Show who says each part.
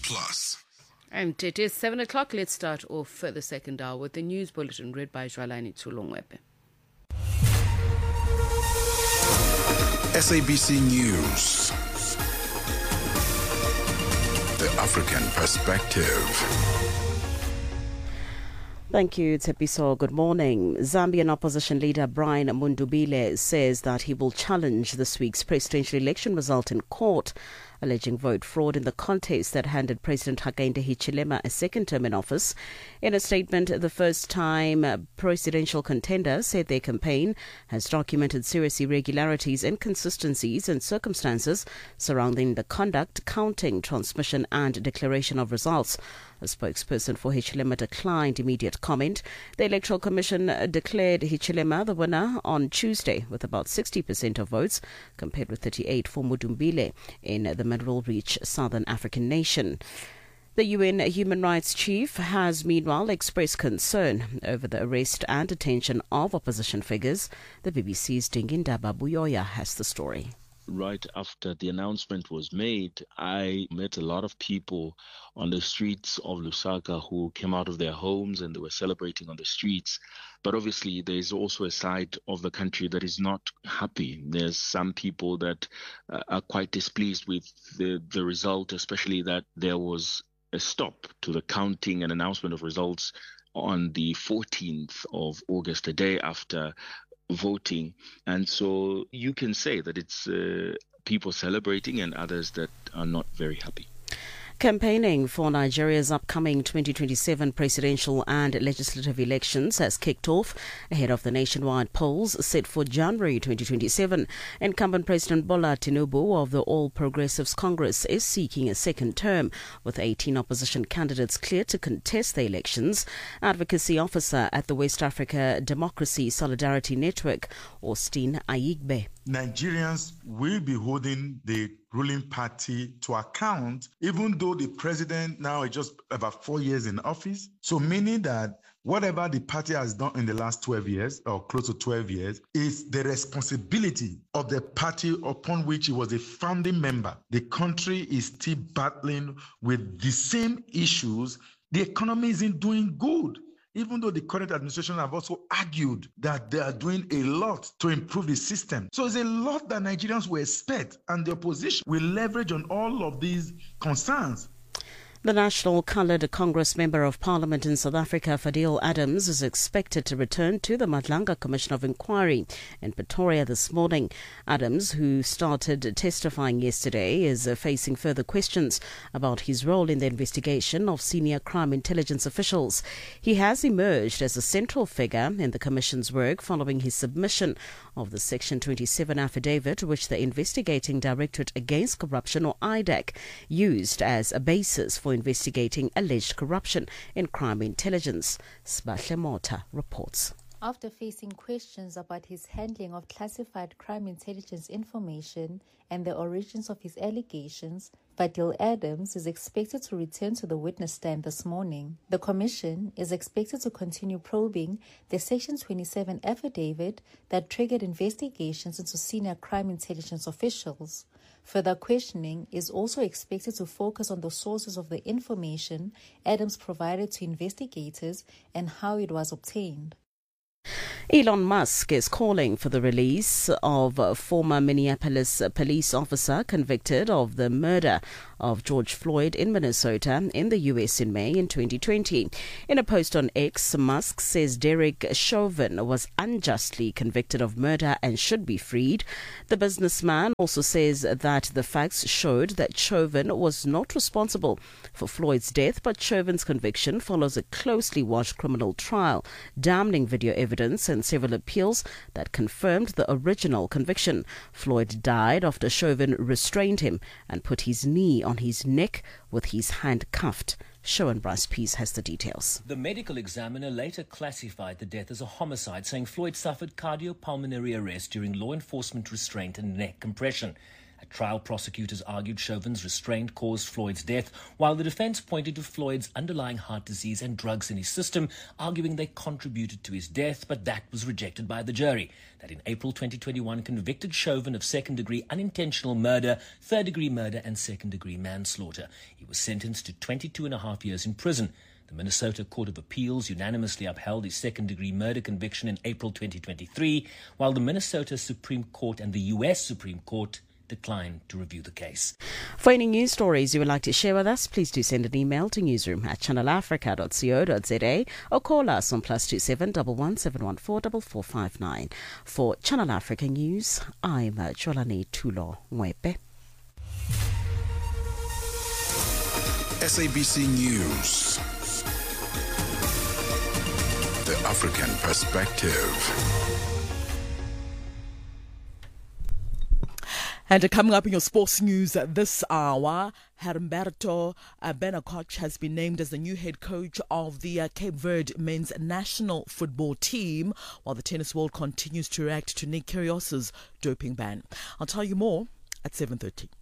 Speaker 1: Plus.
Speaker 2: And it is 7 o'clock. Let's start off for the second hour with the news bulletin read by Jwalani Tsulongwepe.
Speaker 1: SABC News. The African Perspective.
Speaker 3: Thank you, Tsepiso. Good morning. Zambian opposition leader Brian Mundubile says that he will challenge this week's presidential election result in court, alleging vote fraud in the contest that handed President Hakainde Hichilema a second term in office. In a statement, the first-time presidential contender said their campaign has documented serious irregularities, inconsistencies and circumstances surrounding the conduct, counting, transmission and declaration of results. A spokesperson for Hichilema declined immediate comment. The Electoral Commission declared Hichilema the winner on Tuesday with about 60% of votes, compared with 38% for Mundubile in the Mineral Reach Southern African nation. The UN Human Rights Chief has meanwhile expressed concern over the arrest and detention of opposition figures. The BBC's Dingindaba Buyoya has the story.
Speaker 4: Right after the announcement was made, I met a lot of people on the streets of Lusaka who came out of their homes and they were celebrating on the streets. But obviously, there is also a side of the country that is not happy. There's some people that are quite displeased with the result, especially that there was a stop to the counting and announcement of results on the 14th of August, a day after voting. And so you can say that it's people celebrating and others that are not very happy.
Speaker 3: Campaigning for Nigeria's upcoming 2027 presidential and legislative elections has kicked off ahead of the nationwide polls set for January 2027. Incumbent President Bola Tinubu of the All Progressives Congress is seeking a second term, with 18 opposition candidates cleared to contest the elections. Advocacy officer at the West Africa Democracy Solidarity Network, Austin Ayigbe.
Speaker 5: Nigerians will be holding the ruling party to account, even though the president now is just about 4 years in office. So meaning that whatever the party has done in the last 12 years or close to 12 years is the responsibility of the party upon which it was a founding member. The country is still battling with the same issues. The economy isn't doing good. Even though the current administration have also argued that they are doing a lot to improve the system. So it's a lot that Nigerians will expect, and the opposition will leverage on all of these concerns.
Speaker 3: The National Coloured Congress Member of Parliament in South Africa, Fadil Adams, is expected to return to the Madlanga Commission of Inquiry in Pretoria this morning. Adams, who started testifying yesterday, is facing further questions about his role in the investigation of senior crime intelligence officials. He has emerged as a central figure in the Commission's work following his submission of the Section 27 affidavit, which the Investigating Directorate Against Corruption, or IDAC, used as a basis for investigating alleged corruption in crime intelligence. Sbahle Mota reports.
Speaker 6: After facing questions about his handling of classified crime intelligence information and the origins of his allegations, Fadil Adams is expected to return to the witness stand this morning. The commission is expected to continue probing the Section 27 affidavit that triggered investigations into senior crime intelligence officials. Further questioning is also expected to focus on the sources of the information Adams provided to investigators and how it was obtained.
Speaker 3: Elon Musk is calling for the release of former Minneapolis police officer convicted of the murder of George Floyd in Minnesota in the U.S. in May in 2020. In a post on X, Musk says Derek Chauvin was unjustly convicted of murder and should be freed. The businessman also says that the facts showed that Chauvin was not responsible for Floyd's death, but Chauvin's conviction follows a closely watched criminal trial, damning video evidence and several appeals that confirmed the original conviction. Floyd died after Chauvin restrained him and put his knee on his neck with his hand cuffed. Shoan Bryce Pease has the details.
Speaker 7: The medical examiner later classified the death as a homicide, saying Floyd suffered cardiopulmonary arrest during law enforcement restraint and neck compression. At trial, prosecutors argued Chauvin's restraint caused Floyd's death, while the defense pointed to Floyd's underlying heart disease and drugs in his system, arguing they contributed to his death, but that was rejected by the jury. That in April 2021 convicted Chauvin of second-degree unintentional murder, third-degree murder and second-degree manslaughter. He was sentenced to 22.5 years in prison. The Minnesota Court of Appeals unanimously upheld his second-degree murder conviction in April 2023, while the Minnesota Supreme Court and the U.S. Supreme Court declined to review the case.
Speaker 3: For any news stories you would like to share with us, please do send an email to newsroom@channelafrica.co.za or call us on +27 11 714 4459. For Channel Africa News, I'm Jolani Tulo Mwepe.
Speaker 1: SABC News. The African Perspective.
Speaker 8: And coming up in your sports news this hour, Humberto Benicoch has been named as the new head coach of the Cape Verde men's national football team, while the tennis world continues to react to Nick Kyrgios's doping ban. I'll tell you more at 7:30.